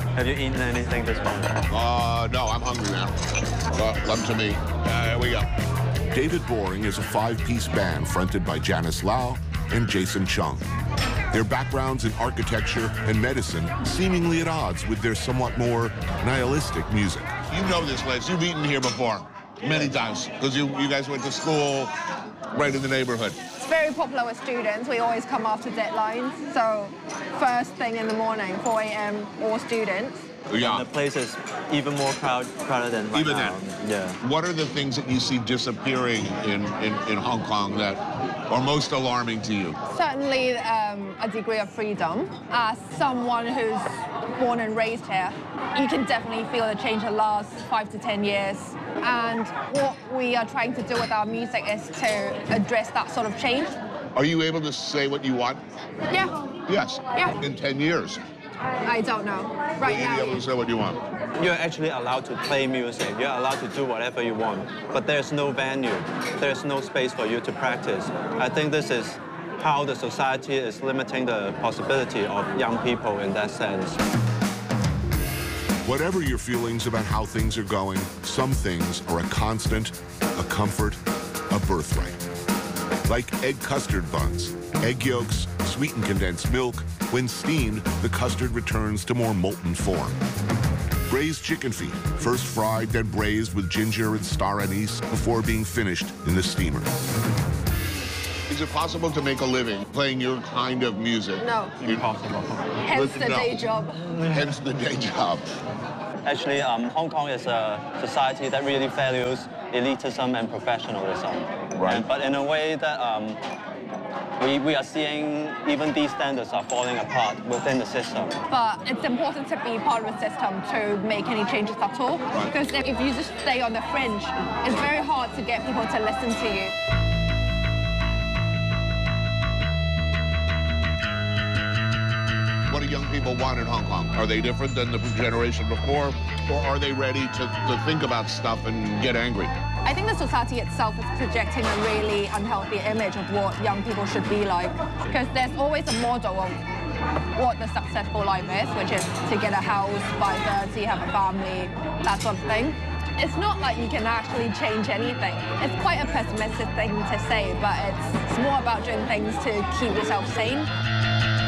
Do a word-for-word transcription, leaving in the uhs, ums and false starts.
Have you eaten anything this morning? Uh, no, I'm hungry now. Well, come to me. Uh, here we go. David Boring is a five-piece band fronted by Janice Lau and Jason Chung. Their backgrounds in architecture and medicine seemingly at odds with their somewhat more nihilistic music. You know this place. You've eaten here before, many times, because you, you guys went to school right in the neighborhood. It's very popular with students. We always come after deadlines. So first thing in the morning, four A M, all students. Yeah. And the place is even more crowd, crowded than right Even now. then? Yeah. What are the things that you see disappearing in, in, in Hong Kong that are most alarming to you? Certainly um, a degree of freedom. As someone who's born and raised here, you can definitely feel the change the last five to ten years. And what we are trying to do with our music is to address that sort of change. Are you able to say what you want? Yeah. Yes. Yeah. In ten years. I don't know. Right Will you now. be able to say what you want? You're actually allowed to play music. You're allowed to do whatever you want. But there's no venue. There's no space for you to practice. I think this is how the society is limiting the possibility of young people in that sense. Whatever your feelings about how things are going, some things are a constant, a comfort, a birthright. Like egg custard buns. Egg yolks, sweetened condensed milk. When steamed, the custard returns to more molten form. Braised chicken feet, first fried, then braised with ginger and star anise before being finished in the steamer. Is it possible to make a living playing your kind of music? No. Impossible. Hence the No. day job. Hence the day job. Actually, um, Hong Kong is a society that really values elitism and professionalism. Right. And, but in a way that um, we, we are seeing even these standards are falling apart within the system. But it's important to be part of the system to make any changes at all. Right. Because if you just stay on the fringe, it's very hard to get people to listen to you. What do young people want in Hong Kong? Are they different than the generation before? Or are they ready to, to think about stuff and get angry? I think the society itself is projecting a really unhealthy image of what young people should be like. Because there's always a model of what the successful life is, which is to get a house by thirty, have a family, that sort of thing. It's not like you can actually change anything. It's quite a pessimistic thing to say, but it's, it's more about doing things to keep yourself sane.